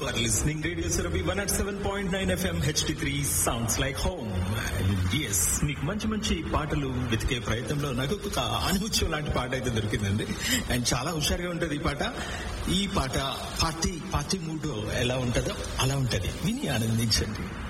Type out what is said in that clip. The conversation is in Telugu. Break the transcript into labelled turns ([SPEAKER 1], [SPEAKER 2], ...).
[SPEAKER 1] are listening Radio Surabhi 107.9 FM HD3 sounds like home. Yes, మీకు మంచి మంచి పాటలు వెతికే ప్రయత్నంలో నాకు ఒక అనుభూత్యం లాంటి పాట అయితే దొరికిందండి. అండ్ చాలా హుషారుగా ఉంటది ఈ పాట. ఈ పాట పార్టీ మూడ్ ఎలా ఉంటుందో అలా ఉంటది. విని ఆనందించండి.